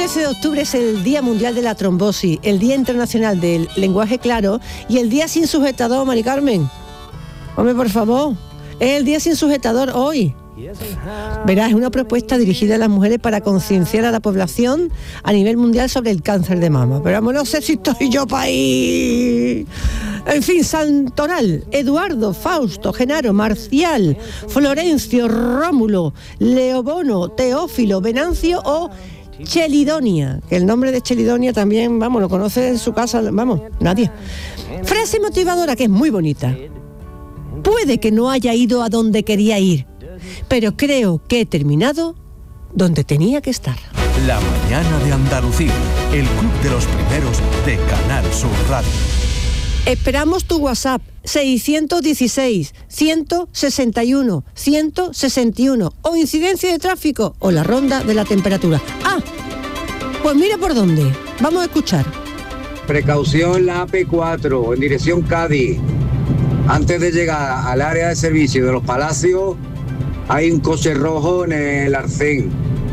13 de octubre es el Día Mundial de la Trombosis, el Día Internacional del Lenguaje Claro y el Día Sin Sujetador, Mari Carmen. Hombre, por favor, es el Día Sin Sujetador hoy. Verás, es una propuesta dirigida a las mujeres para concienciar a la población a nivel mundial sobre el cáncer de mama. Pero no sé si estoy yo para ir. En fin, Santoral, Eduardo, Fausto, Genaro, Marcial, Florencio, Rómulo, Leobono, Teófilo, Venancio o Chelidonia, que el nombre de Chelidonia también, vamos, lo conoce en su casa, vamos, nadie. Frase motivadora que es muy bonita. Puede que no haya ido a donde quería ir, pero creo que he terminado donde tenía que estar. La mañana de Andalucía, el club de los primeros de Canal Sur Radio. Esperamos tu WhatsApp 616 161 161 o incidencia de tráfico o la ronda de la temperatura. Ah, pues mira por dónde. Vamos a escuchar. Precaución, la AP4 en dirección Cádiz. Antes de llegar al área de servicio de los Palacios hay un coche rojo en el arcén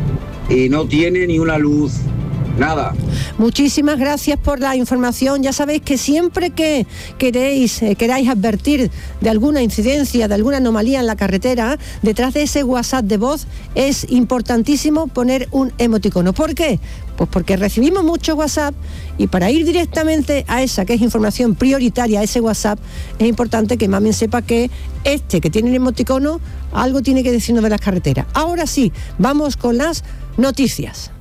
y no tiene ni una luz. Nada. Muchísimas gracias por la información. Ya sabéis que siempre que queráis advertir de alguna incidencia, de alguna anomalía en la carretera, detrás de ese WhatsApp de voz es importantísimo poner un emoticono. ¿Por qué? Pues porque recibimos mucho WhatsApp y para ir directamente a esa que es información prioritaria, a ese WhatsApp, es importante que Mamen sepa que que tiene el emoticono algo tiene que decirnos de las carreteras. Ahora sí, vamos con las noticias.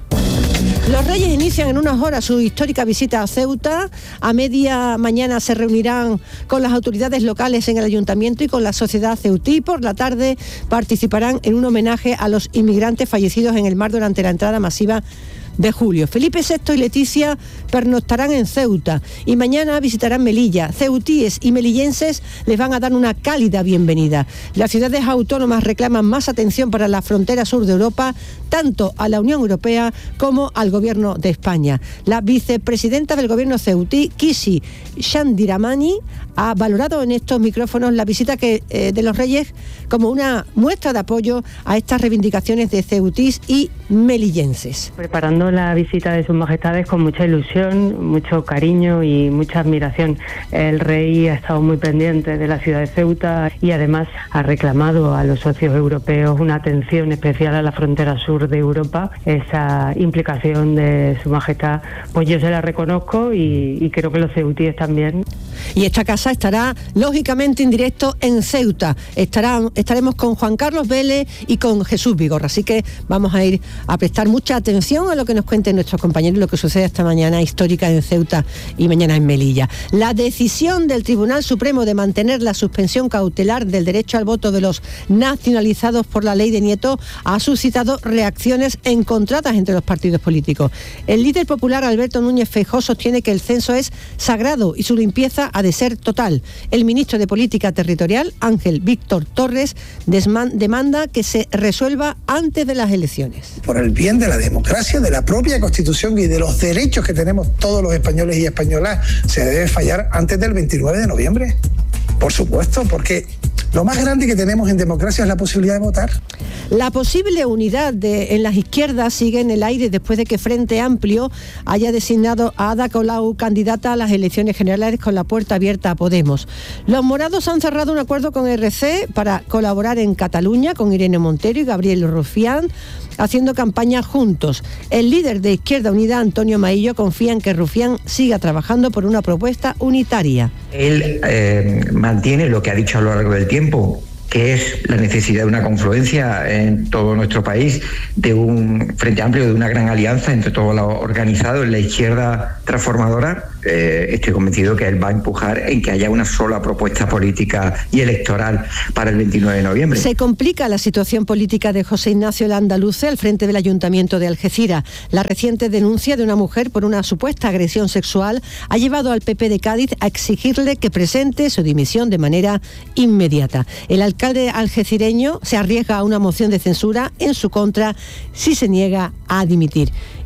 Los Reyes inician en unas horas su histórica visita a Ceuta. A media mañana se reunirán con las autoridades locales en el ayuntamiento y con la sociedad ceutí. Por la tarde participarán en un homenaje a los inmigrantes fallecidos en el mar durante la entrada masiva de julio. Felipe VI y Leticia pernoctarán en Ceuta y mañana visitarán Melilla. Ceutíes y melillenses les van a dar una cálida bienvenida. Las ciudades autónomas reclaman más atención para la frontera sur de Europa, tanto a la Unión Europea como al Gobierno de España. La vicepresidenta del Gobierno ceutí, Kisi Shandiramani, ha valorado en estos micrófonos la visita de los Reyes como una muestra de apoyo a estas reivindicaciones de ceutís y melillenses. Preparando la visita de sus majestades con mucha ilusión, mucho cariño y mucha admiración. El rey ha estado muy pendiente de la ciudad de Ceuta y además ha reclamado a los socios europeos una atención especial a la frontera sur de Europa. Esa implicación de su majestad, pues yo se la reconozco y creo que los ceutíes también. Y esta casa estará lógicamente en directo en Ceuta. Estaremos con Juan Carlos Vélez y con Jesús Vigorra, así que vamos a ir a prestar mucha atención a lo que nos cuenten nuestros compañeros, lo que sucede esta mañana histórica en Ceuta y mañana en Melilla. La decisión del Tribunal Supremo de mantener la suspensión cautelar del derecho al voto de los nacionalizados por la ley de Nieto ha suscitado reacciones encontradas entre los partidos políticos. El líder popular Alberto Núñez Feijóo sostiene que el censo es sagrado y su limpieza ha de ser total. El ministro de Política Territorial, Ángel Víctor Torres, demanda que se resuelva antes de las elecciones. Por el bien de la democracia, de la propia Constitución y de los derechos que tenemos todos los españoles y españolas, se debe fallar antes del 29 de noviembre. Por supuesto, porque lo más grande que tenemos en democracia es la posibilidad de votar. La posible unidad en las izquierdas sigue en el aire después de que Frente Amplio haya designado a Ada Colau candidata a las elecciones generales con la puerta abierta a Podemos. Los morados han cerrado un acuerdo con RC para colaborar en Cataluña con Irene Montero y Gabriel Rufián, haciendo campaña juntos. El líder de Izquierda Unida, Antonio Maillo, confía en que Rufián siga trabajando por una propuesta unitaria. Él mantiene lo que ha dicho a lo largo del tiempo, que es la necesidad de una confluencia en todo nuestro país, de un Frente Amplio, de una gran alianza entre todo lo organizado en la izquierda transformadora. Estoy convencido que él va a empujar en que haya una sola propuesta política y electoral para el 29 de noviembre. Se complica la situación política de José Ignacio Landaluce al frente del Ayuntamiento de Algeciras. La reciente denuncia de una mujer por una supuesta agresión sexual ha llevado al PP de Cádiz a exigirle que presente su dimisión de manera inmediata. El alcalde algecireño se arriesga a una moción de censura en su contra si se niega a dimitir.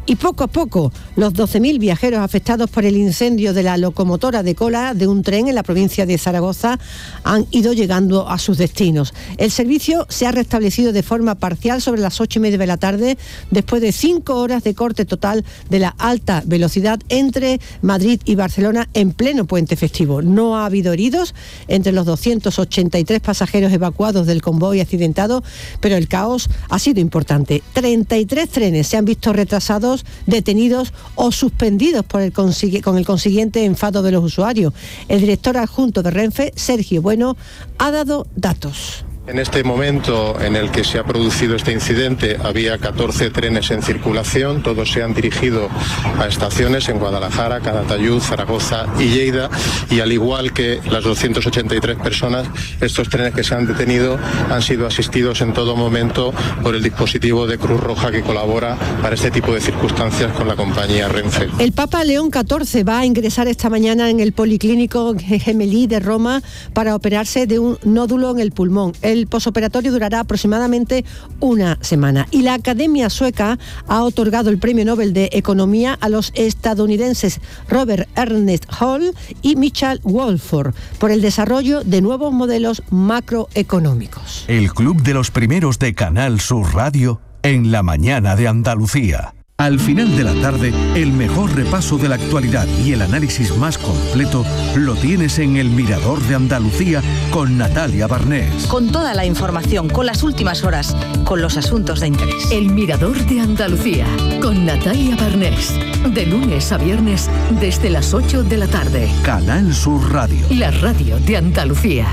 Y poco a poco, los 12.000 viajeros afectados por el incendio de la locomotora de cola de un tren en la provincia de Zaragoza han ido llegando a sus destinos. El servicio se ha restablecido de forma parcial sobre las 8:30 de la tarde, después de 5 horas de corte total de la alta velocidad entre Madrid y Barcelona en pleno puente festivo. No ha habido heridos entre los 283 pasajeros evacuados del convoy accidentado, pero el caos ha sido importante. 33 trenes se han visto retrasados, detenidos o suspendidos con el consiguiente enfado de los usuarios. El director adjunto de Renfe, Sergio Bueno, ha dado datos. En este momento en el que se ha producido este incidente había 14 trenes en circulación, todos se han dirigido a estaciones en Guadalajara, Calatayud, Zaragoza y Lleida, y al igual que las 283 personas, estos trenes que se han detenido han sido asistidos en todo momento por el dispositivo de Cruz Roja que colabora para este tipo de circunstancias con la compañía Renfe. El Papa León XIV va a ingresar esta mañana en el Policlínico Gemelli de Roma para operarse de un nódulo en el pulmón. El posoperatorio durará aproximadamente una semana. Y la Academia Sueca ha otorgado el Premio Nobel de Economía a los estadounidenses Robert Ernest Hall y Michael Wolford por el desarrollo de nuevos modelos macroeconómicos. El Club de los Primeros de Canal Sur Radio en la mañana de Andalucía. Al final de la tarde, el mejor repaso de la actualidad y el análisis más completo lo tienes en El Mirador de Andalucía con Natalia Barnés. Con toda la información, con las últimas horas, con los asuntos de interés. El Mirador de Andalucía con Natalia Barnés. De lunes a viernes desde las 8 de la tarde. Canal Sur Radio. La radio de Andalucía.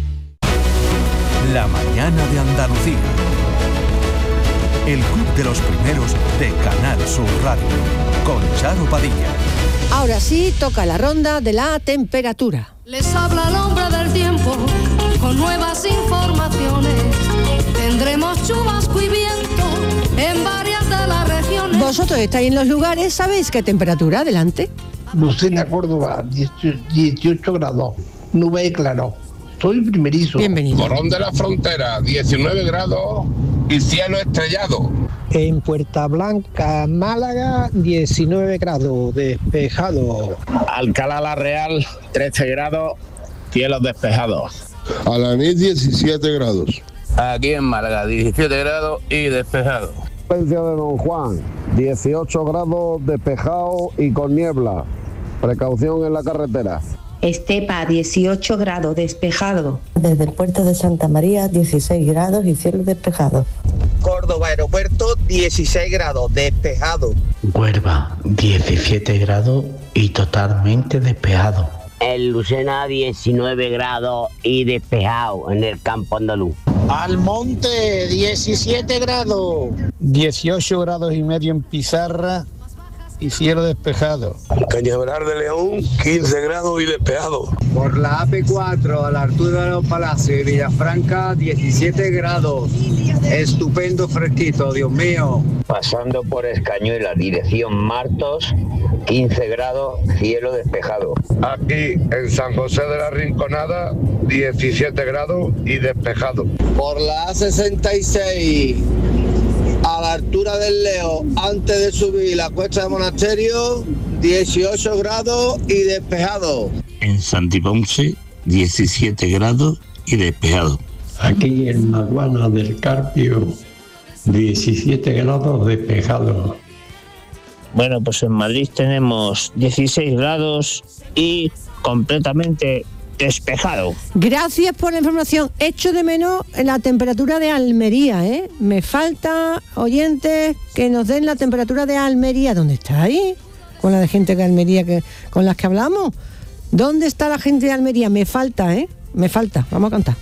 La mañana de Andalucía. El Club de los Primeros de Canal Sur Radio, con Charo Padilla. Ahora sí, toca la ronda de la temperatura. Les habla el hombre del tiempo, con nuevas informaciones. Tendremos chubasco y viento en varias de las regiones. Vosotros estáis en los lugares, ¿sabéis qué temperatura? Adelante. Lucena, Córdoba, 18 grados, nube y claro. Soy primerizo. Bienvenido. Morón de la Frontera, 19 grados y cielo estrellado. En Puerta Blanca, Málaga, 19 grados, despejado. Alcalá la Real, 13 grados, cielos despejados. Alanís, 17 grados. Aquí en Málaga, 17 grados y despejado. Provincia de Don Juan, 18 grados, despejado y con niebla. Precaución en la carretera. Estepa, 18 grados, despejado. Desde el puerto de Santa María, 16 grados y cielo despejado. Córdoba Aeropuerto, 16 grados, despejado. Huelva, 17 grados y totalmente despejado. En Lucena, 19 grados y despejado en el campo andaluz. Almonte, 17 grados. 18 grados y medio en Pizarra y cielo despejado. Cañaveral de León, 15 grados y despejado. Por la AP4 a la altura de los Palacios y Villafranca, 17 grados. Estupendo fresquito, Dios mío. Pasando por Escañuela, dirección Martos, 15 grados, cielo despejado. Aquí en San José de la Rinconada, 17 grados y despejado. Por la A66 a la altura del Leo, antes de subir la cuesta de Monasterio, 18 grados y despejado. En Santiponce, 17 grados y despejado. Aquí en Maguana del Carpio, 17 grados despejado. Bueno, pues en Madrid tenemos 16 grados y completamente despejado. Gracias por la información. Echo de menos la temperatura de Almería, ¿eh? Me falta, oyentes, que nos den la temperatura de Almería. ¿Dónde está ahí? Con la de gente de Almería con las que hablamos. ¿Dónde está la gente de Almería? Me falta, ¿eh? Me falta. Vamos a cantar.